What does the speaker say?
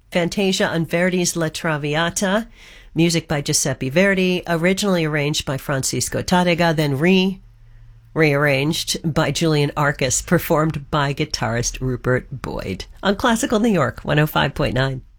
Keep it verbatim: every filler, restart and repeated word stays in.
Fantasia on Verdi's La Traviata, music by Giuseppe Verdi, originally arranged by Francisco Tárrega, then re rearranged by Julian Arcus, performed by guitarist Rupert Boyd. On Classical New York, one oh five point nine.